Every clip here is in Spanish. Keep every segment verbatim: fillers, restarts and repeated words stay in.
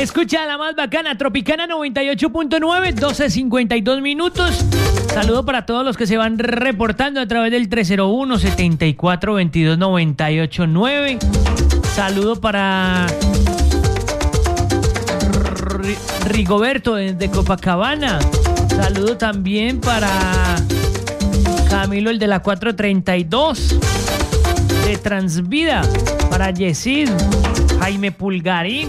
Escucha la más bacana, Tropicana noventa y ocho punto nueve, doce cincuenta y dos minutos. Saludo para todos los que se van reportando a través del tres cero uno, setenta y cuatro, veintidós, noventa y ocho, nueve. Saludo para R- Rigoberto desde Copacabana. Saludo también para Camilo, el de la cuatrocientos treinta y dos de Transvida. Para Yesid, Jaime Pulgarín.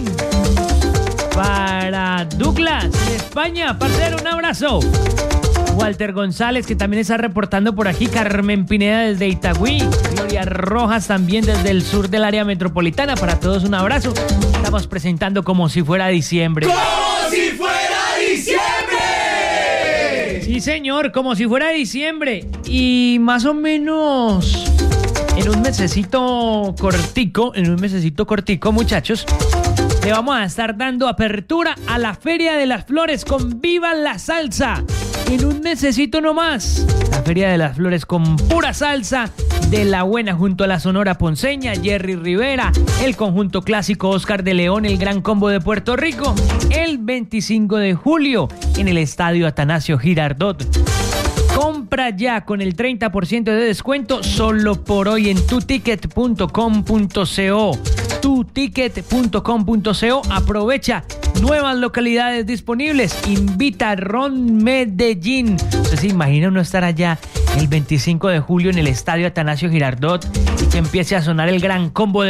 Para Douglas de España, parcero, un abrazo. Walter González, que también está reportando por aquí. Carmen Pineda desde Itagüí. Gloria Rojas también desde el sur del área metropolitana. Para todos un abrazo. Estamos presentando Como si fuera diciembre. ¡Como si fuera diciembre! Sí, señor, como si fuera diciembre. Y más o menos en un mesecito cortico, en un mesecito cortico, muchachos, le vamos a estar dando apertura a la Feria de las Flores con Viva la Salsa. En un mesecito nomás, la Feria de las Flores con pura salsa de la buena, junto a la Sonora Ponceña, Jerry Rivera, el conjunto clásico Oscar de León, el Gran Combo de Puerto Rico, el veinticinco de julio en el Estadio Atanasio Girardot. Compra ya con el treinta por ciento de descuento solo por hoy en tu ticket punto com punto co. tu ticket punto com punto co. Aprovecha nuevas localidades disponibles. Invita a Ron Medellín. ¿Usted se imagina uno estar allá el veinticinco de julio en el Estadio Atanasio Girardot y que empiece a sonar el Gran Combo de